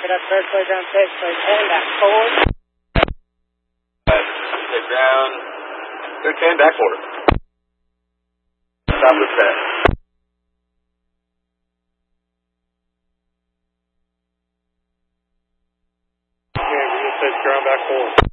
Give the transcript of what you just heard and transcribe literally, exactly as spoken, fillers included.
Pick it up, third play ground six, play ten, back forward. Take ground, third ten, back forward. Stop the set. Okay, we just take ground back forward.